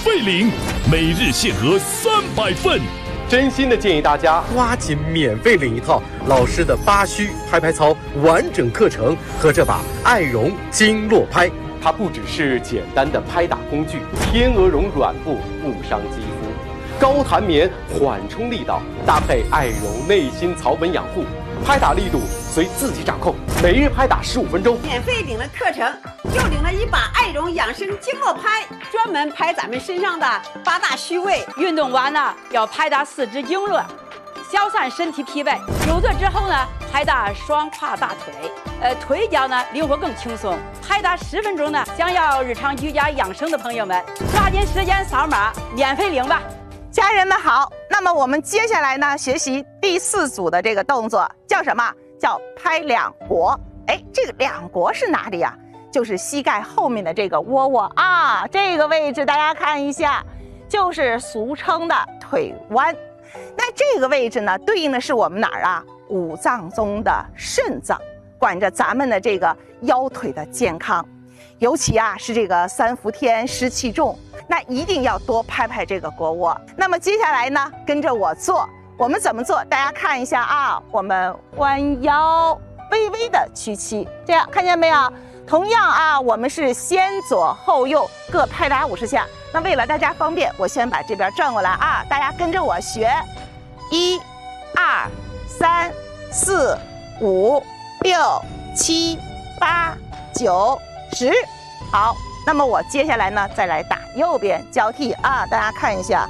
费领，每日限额300份。 真心的建议大家抓紧免费领一套老师的8虚拍拍操完整课程和这把爱绒经络拍。它不只是简单的拍打工具，天鹅绒软布不伤肌肤，高弹棉缓冲力道，搭配爱绒内心草本养护，拍打力度随自己掌控，每日拍打15分钟。 免费领了课程，又领了一把爱绒养生经络拍，专门拍咱们身上的8大虚位。 运动完呢，要拍打四肢经络，消散身体疲惫。久坐之后呢，拍打双胯大腿，腿脚呢灵活更轻松。拍打10分钟呢，想要日常居家养生的朋友们，抓紧时间扫码免费领吧。 家人们好，那么我们接下来呢，学习第4组的这个动作叫什么？叫拍两国。哎，这个两国是哪里呀？就是膝盖后面的这个窝窝啊，这个位置大家看一下，就是俗称的腿弯。那这个位置呢，对应的是我们哪儿啊？五脏中的肾脏，管着咱们的这个腰腿的健康。尤其啊是这个3伏天湿气重，那一定要多拍拍这个腘窝。那么接下来呢，跟着我做，我们怎么做？大家看一下啊，我们弯腰，微微的屈膝，这样看见没有？同样啊，我们是先左后右各拍打50下。那为了大家方便，我先把这边转过来啊，大家跟着我学，1、2、3、4、5、6、7、8、9、10。好，那么我接下来呢，再来打右边交替啊，大家看一下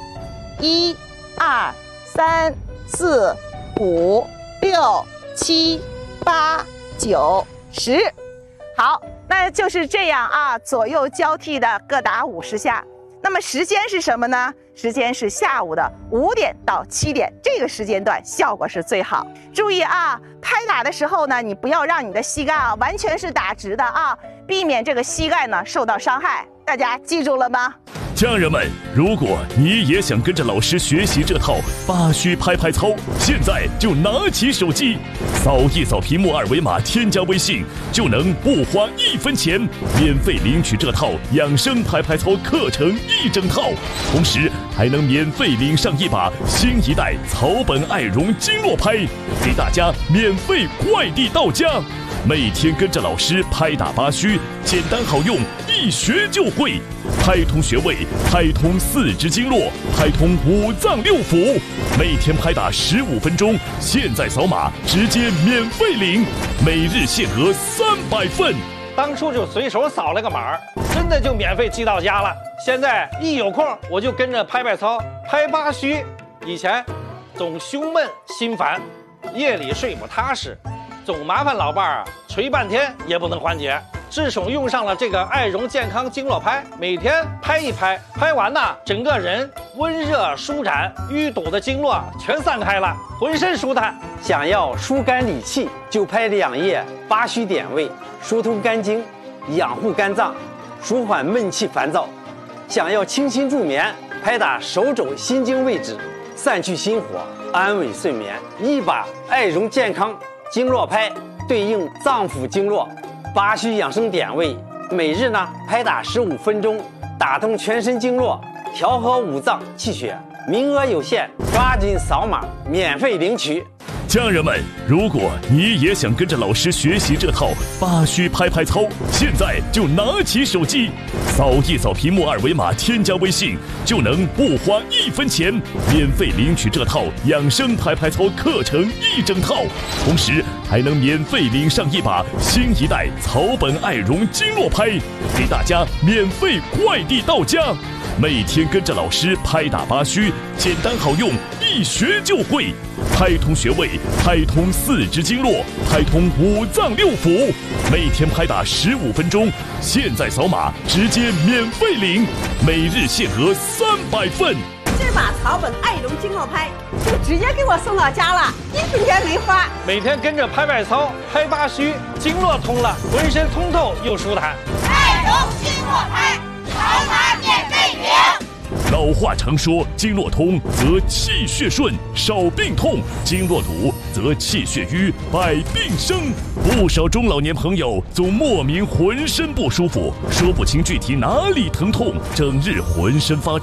，1、2、3、4、5、6、7、8、9、10。好，那就是这样啊，左右交替的各打50下。那么时间是什么呢？时间是下午的5点到7点，这个时间段效果是最好。注意啊，拍打的时候呢，你不要让你的膝盖啊完全是打直的啊，避免这个膝盖呢受到伤害。大家记住了吗？ 家人们，如果你也想跟着老师学习这套8虚拍拍操，现在就拿起手机，扫一扫屏幕2维码，添加微信，就能不花1分钱，免费领取这套养生拍拍操课程1整套，同时还能免费领上一把新一代草本爱绒经络拍，给大家免费快递到家。每天跟着老师拍打8虚，简单好用，一学就会。拍通穴位，拍通4肢经络，拍通5脏6腑。每天拍打15分钟，现在扫码直接免费领，每日限额300份。 当初就随手扫了个码，真的就免费寄到家了。现在一有空我就跟着拍拍操，拍8虚。以前总胸闷心烦，夜里睡不踏实，总麻烦老伴儿捶半天也不能缓解。自从用上了这个爱绒健康经络拍，每天拍一拍，拍完呢，整个人温热舒展，淤堵的经络全散开了，浑身舒坦。 想要疏肝理气，就拍2页8虚点位，疏通肝经，养护肝脏，舒缓闷气烦躁。想要清心助眠，拍打手肘心经位置，散去心火，安稳睡眠。一把爱绒健康经络拍对应脏腑经络8虚养生点位，每日呢拍打15分钟，打通全身经络，调和5脏气血。名额有限，抓紧扫码免费领取。 家人们，如果你也想跟着老师学习这套8虚拍拍操，现在就拿起手机，扫一扫屏幕2维码，添加微信，就能不花1分钱，免费领取这套养生拍拍操课程1整套，同时还能免费领上一把新一代草本爱绒经络拍，给大家免费快递到家。每天跟着老师拍打8虚，简单好用，一学就会。拍通穴位，拍通4肢经络，拍通5脏6腑。每天拍打15分钟，现在扫码直接免费领，每日限额300份。 这把草本爱绒经络拍就直接给我送到家了，1分钱没花。 每天跟着拍拍操，拍8虚，经络通了，浑身通透又舒坦。 爱绒经络拍，扫码免费领。 老话常说，经络通则气血顺，少病痛；经络堵则气血瘀，百病生。不少中老年朋友总莫名浑身不舒服，说不清具体哪里疼痛，整日浑身发